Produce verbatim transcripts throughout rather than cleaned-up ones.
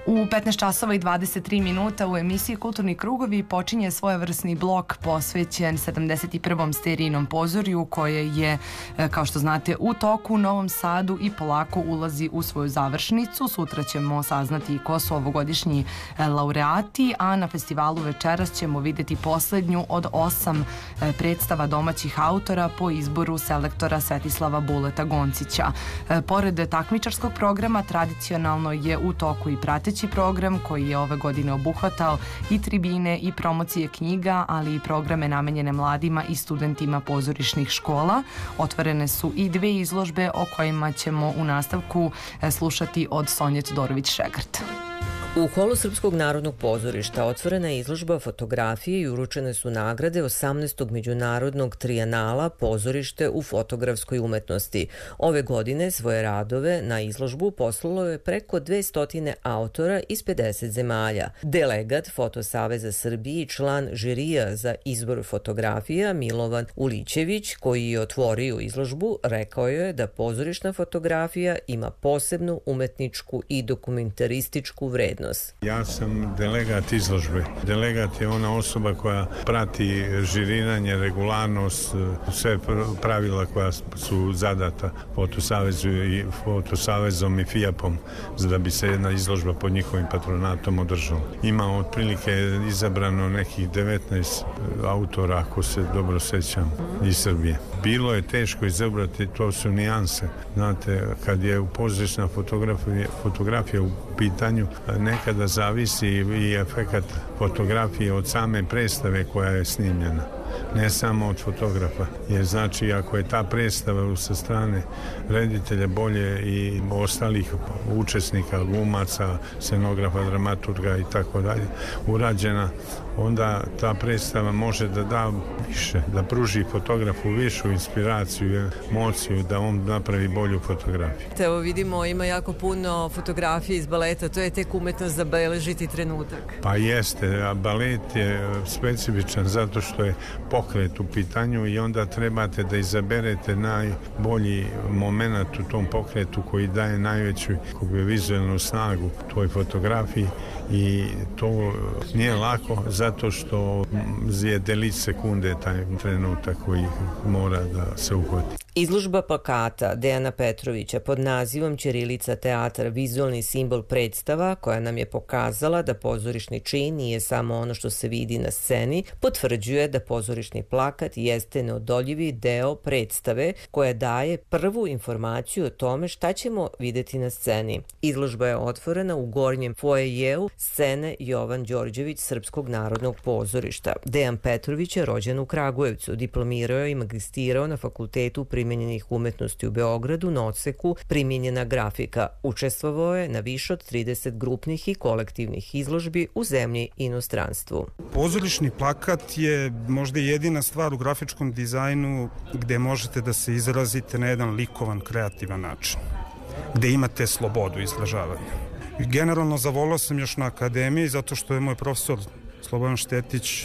U petnaest časova i dvadeset tri minuta u emisiji Kulturni krugovi počinje svojevrsni blok posvećen sedamdeset prvom Sterijinom pozorju koje je, kao što znate, u toku u Novom Sadu i polako ulazi u svoju završnicu. Sutra ćemo saznati ko su ovogodišnji laureati, a na festivalu večeras ćemo videti poslednju od osam predstava domaćih autora po izboru selektora Svetislava Buleta Goncića. Pored takmičarskog programa, tradicionalno je u toku i prateći program koji je ove godine obuhvatao i tribine i promocije knjiga, ali i programe namenjene mladima i studentima pozorišnih škola. Otvorene su i dve izložbe o kojima ćemo u nastavku slušati od Sonje Todorović-Šegrt. U holu Srpskog narodnog pozorišta otvorena je izložba fotografije i uručene su nagrade osamnaestog međunarodnog trijenala Pozorište u fotografskoj umetnosti. Ove godine svoje radove na izložbu poslalo je preko dvesta autora iz pedeset zemalja. Delegat Fotosaveza Srbije i član žirija za izbor fotografija Milovan Ulićević, koji je otvorio izložbu, rekao je da pozorišna fotografija ima posebnu umetničku i dokumentarističku vrednost. Ja sam delegat izložbe. Delegat je ona osoba koja prati žiriranje, regularnost, sve pravila koja su zadata Fotosavezu i Fotosavezom i FIAP-om da bi se jedna izložba pod njihovim patronatom održala. Ima otprilike izabrano nekih devetnaest autora, ako se dobro sećam, iz Srbije. Bilo je teško izabrati, to su nijanse. Znate, kad je pozorišna fotografija, fotografija u pitanju, nekada zavisi i efekat fotografije od same predstave koja je snimljena, ne samo od fotografa. Jer znači, ako je ta predstava sa strane reditelja bolje i ostalih učesnika, glumaca, scenografa, dramaturga i tako dalje, urađena, onda ta predstava može da da više, da pruži fotografu višu inspiraciju i emociju, da on napravi bolju fotografiju. Evo vidimo, ima jako puno fotografije iz baleta, to je tek umetnost zabeležiti trenutak. Pa jeste, a balet je specifičan zato što je pokret u pitanju i onda trebate da izaberete najbolji moment u tom pokretu koji daje najveću vizualnu snagu toj fotografiji i to nije lako zato što je delić sekunde taj trenutak koji mora da se uhvati. Izložba plakata Dejana Petrovića pod nazivom Ćirilica teatar, vizualni simbol predstava koja nam je pokazala da pozorišni čin nije samo ono što se vidi na sceni, potvrđuje da pozorišni plakat jeste neodoljivi deo predstave koja daje prvu informaciju o tome šta ćemo videti na sceni. Izložba je otvorena u gornjem foajeu scene Jovan Đorđević Srpskog narodnog pozorišta. Dejan Petrović je rođen u Kragujevcu, diplomirao i magistrirao na Fakultetu primenjenih umetnosti u Beogradu na odseku Primenjena grafika. Učestvovao je na više od trideset grupnih i kolektivnih izložbi u zemlji i inostranstvu. Pozorišni plakat je možda jedina stvar u grafičkom dizajnu gde možete da se izrazite na jedan likovan, kreativan način, gde imate slobodu izražavanja. Generalno zavolao sam još na akademiji zato što je moj profesor Slobodan Štetić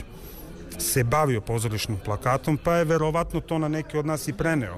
se bavio pozorišnim plakatom, pa je verovatno to na neki od nas i preneo.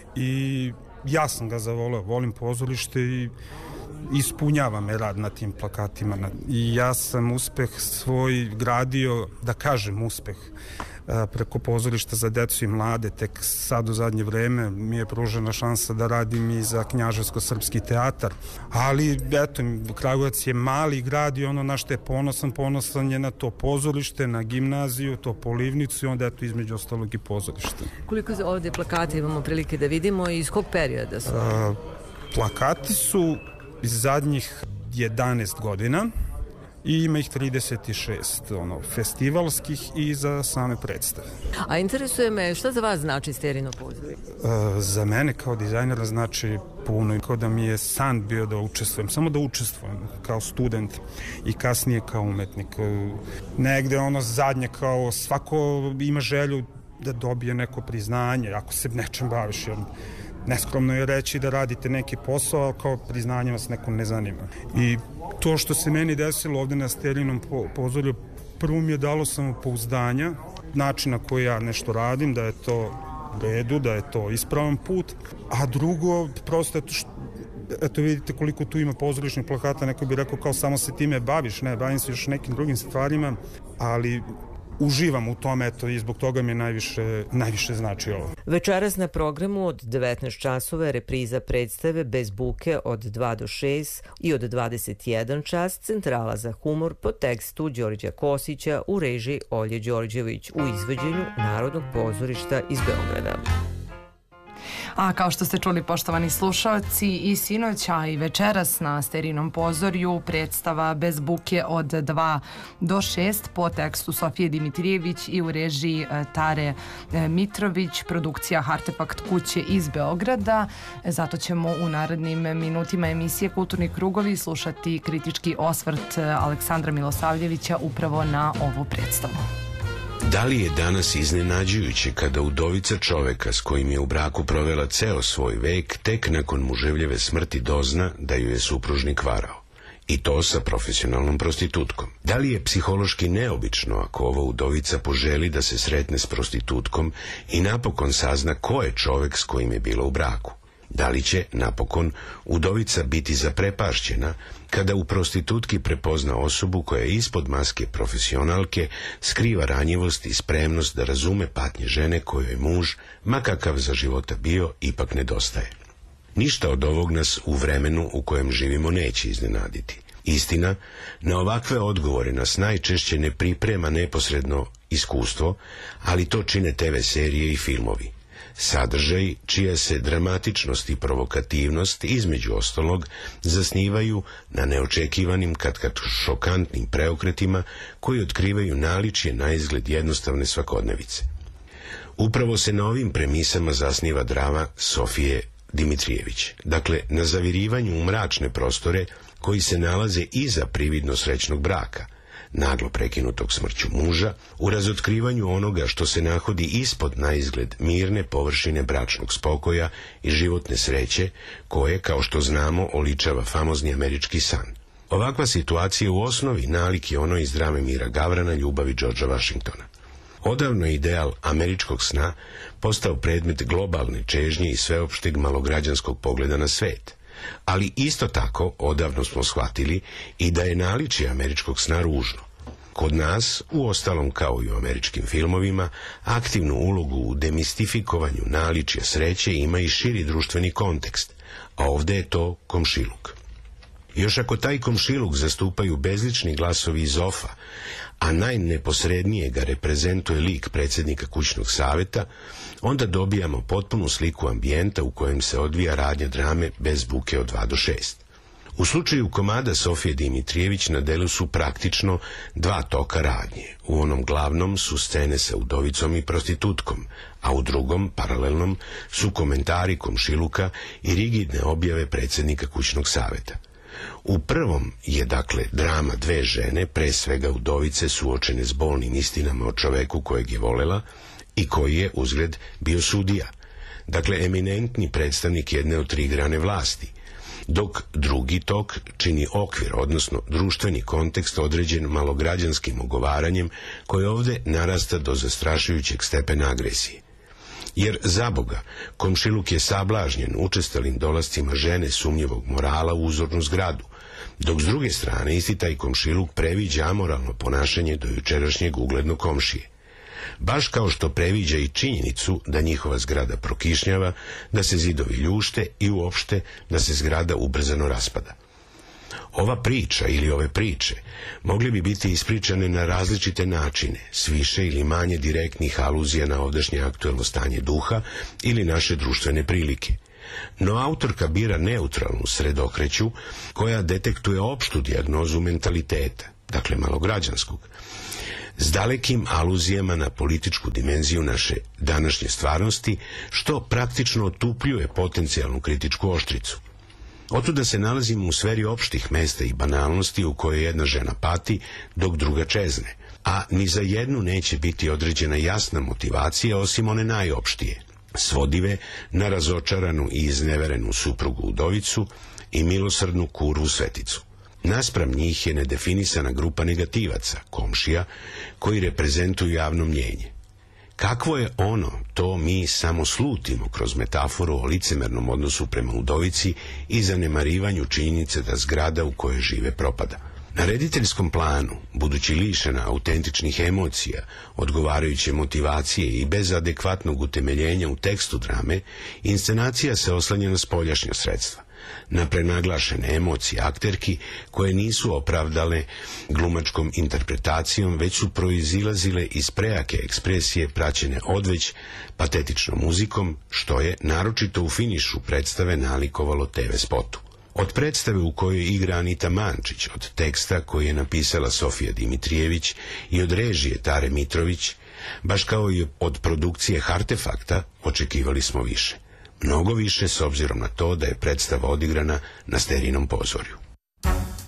I ja sam ga zavoleo, volim pozorište i ispunjava me rad na tim plakatima. I ja sam uspeh svoj gradio, da kažem uspeh, preko pozorišta za decu i mlade. Tek sad u zadnje vreme mi je pružena šansa da radim i za Knjaževsko-srpski teatar. Ali, eto, Kragujevac je mali grad i ono na što je ponosan, ponosan je na to pozorište, na gimnaziju, to polivnicu i onda, eto, između ostalog i pozorište. Koliko ovde plakata imamo prilike da vidimo i iz kog perioda su? A, plakati su iz zadnjih jedanaest godina i ima ih trideset šest ono, festivalskih i za same predstave. A interesuje me, šta za vas znači Sterijino pozorište? E, za mene kao dizajnera znači puno i kao da mi je san bio da učestvujem, samo da učestvujem kao student i kasnije kao umetnik. E, negde ono zadnje kao svako ima želju da dobije neko priznanje ako se nečem baviš, jer neskromno je reći da radite neki posao, ali kao priznanje vas neko ne zanima. I to što se meni desilo ovde na Sterijinom pozorju, prvo mi je dalo samopouzdanja, način na koji ja nešto radim, da je to u redu, da je to ispravan put, a drugo, prosto što eto vidite koliko tu ima pozorišnih plakata, neko bi rekao kao samo se time baviš, ne, bavim se još nekim drugim stvarima, ali uživam u tome, eto, i zbog toga mi je najviše, najviše znači ovo. Večeras na programu od devetnaest časova je repriza predstave Bez buke od dva do šest i od dvadeset jedan čas Centrala za humor po tekstu Đorđa Kosića u režiji Olje Đorđević u izvođenju Narodnog pozorišta iz Beograda. A kao što ste čuli, poštovani slušalci, i sinoć, a i večeras na Sterinom pozorju predstava Bez buke od dva do šest po tekstu Sofije Dimitrijević i u režiji Tare Mitrović, produkcija Artefakt kuće iz Beograda. Zato ćemo u narednim minutima emisije Kulturni krugovi slušati kritički osvrt Aleksandra Milosavljevića upravo na ovu predstavu. Da li je danas iznenađujuće kada udovica čoveka s kojim je u braku provela ceo svoj vek tek nakon muževljeve smrti dozna da ju je supružnik varao? I to sa profesionalnom prostitutkom. Da li je psihološki neobično ako ova udovica poželi da se sretne s prostitutkom i napokon sazna ko je čovek s kojim je bila u braku? Da li će, napokon, udovica biti zaprepašćena kada u prostitutki prepozna osobu koja ispod maske profesionalke skriva ranjivost i spremnost da razume patnje žene kojoj muž, ma kakav za života bio, ipak nedostaje? Ništa od ovog nas u vremenu u kojem živimo neće iznenaditi. Istina, na ovakve odgovore nas najčešće ne priprema neposredno iskustvo, ali to čine te ve serije i filmovi. Sadržaj čija se dramatičnost i provokativnost između ostalog zasnivaju na neočekivanim katkad šokantnim preokretima koji otkrivaju naličje na izgled jednostavne svakodnevice. Upravo se na ovim premisama zasniva drama Sofije Dimitrijević, dakle na zavirivanju u mračne prostore koji se nalaze iza prividno srećnog braka, naglo prekinutog smrću muža, u razotkrivanju onoga što se nahodi ispod na izgled mirne površine bračnog spokoja i životne sreće, koje, kao što znamo, oličava famozni američki san. Ovakva situacija u osnovi nalik je ono iz drame Mira Gavrana Ljubavi Georgea Washingtona. Odavno je ideal američkog sna postao predmet globalne čežnje i sveopšteg malograđanskog pogleda na svet. Ali isto tako odavno smo shvatili i da je naličje američkog sna ružno. Kod nas, u ostalom kao i u američkim filmovima, aktivnu ulogu u demistifikovanju naličja sreće ima i širi društveni kontekst, a ovde je to komšiluk. Još ako taj komšiluk zastupaju bezlični glasovi iz ofa, a najneposrednije ga reprezentuje lik predsjednika kućnog saveta, onda dobijamo potpunu sliku ambijenta u kojem se odvija radnja drame Bez buke od dva do šest. U slučaju komada Sofije Dimitrijević na delu su praktično dva toka radnje. U onom glavnom su scene sa udovicom i prostitutkom, a u drugom, paralelnom, su komentari komšiluka i rigidne objave predsjednika kućnog saveta. U prvom je, dakle, drama dve žene, pre svega udovice suočene s bolnim istinama o čoveku kojeg je volela i koji je, uzgled, bio sudija. Dakle, eminentni predstavnik jedne od tri grane vlasti, dok drugi tok čini okvir, odnosno društveni kontekst određen malograđanskim ogovaranjem koji ovde narasta do zastrašujućeg stepena agresije. Jer, zaboga, komšiluk je sablažnjen učestalim dolascima žene sumnjivog morala u uzornu zgradu, dok s druge strane isti taj komšiluk previđa amoralno ponašanje do jučerašnjeg uglednog komšije. Baš kao što previđa i činjenicu da njihova zgrada prokišnjava, da se zidovi ljušte i uopšte da se zgrada ubrzano raspada. Ova priča ili ove priče mogli bi biti ispričane na različite načine, s više ili manje direktnih aluzija na ovdašnje aktuelno stanje duha ili naše društvene prilike. No autorka bira neutralnu sredokreću koja detektuje opštu dijagnozu mentaliteta, dakle malograđanskog, s dalekim aluzijama na političku dimenziju naše današnje stvarnosti, što praktično otupljuje potencijalnu kritičku oštricu. Otuda se nalazimo u sferi opštih mesta i banalnosti u kojoj jedna žena pati dok druga čezne, a ni za jednu neće biti određena jasna motivacija osim one najopštije, svodive na razočaranu i izneverenu suprugu udovicu i milosrdnu kurvu sveticu. Naspram njih je nedefinisana grupa negativaca, komšija, koji reprezentuju javno mnjenje. Kakvo je ono, to mi samo slutimo kroz metaforu o licemernom odnosu prema udovici i zanemarivanju činjenice da zgrada u kojoj žive propada. Na rediteljskom planu, budući lišena autentičnih emocija, odgovarajuće motivacije i bez adekvatnog utemeljenja u tekstu drame, inscenacija se oslanja na spoljašnja sredstva, na prenaglašene emocije akterki koje nisu opravdale glumačkom interpretacijom, već su proizilazile iz prejake ekspresije praćene odveć patetičnom muzikom, što je, naročito u finišu predstave, nalikovalo te ve spotu. Od predstave u kojoj igra Anita Mančić, od teksta koji je napisala Sofija Dimitrijević i od režije Tare Mitrović, baš kao i od produkcije Hartefakta, očekivali smo više. Mnogo više s obzirom na to da je predstava odigrana na Sterinom pozorju.